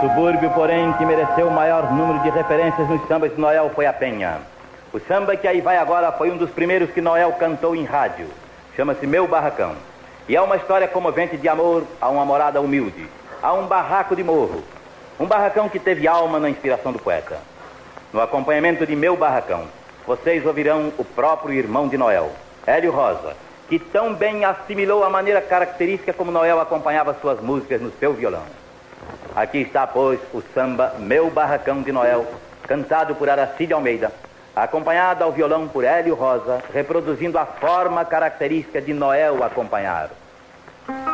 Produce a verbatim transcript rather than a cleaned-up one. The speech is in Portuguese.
subúrbio, porém, que mereceu o maior número de referências nos sambas de Noel foi a Penha. O samba que aí vai agora foi um dos primeiros que Noel cantou em rádio. Chama-se Meu Barracão. E é uma história comovente de amor a uma morada humilde, a um barraco de morro. Um barracão que teve alma na inspiração do poeta. No acompanhamento de Meu Barracão, vocês ouvirão o próprio irmão de Noel, Hélio Rosa, que tão bem assimilou a maneira característica como Noel acompanhava suas músicas no seu violão. Aqui está, pois, o samba Meu Barracão de Noel, cantado por Aracide Almeida, acompanhado ao violão por Hélio Rosa, reproduzindo a forma característica de Noel acompanhar.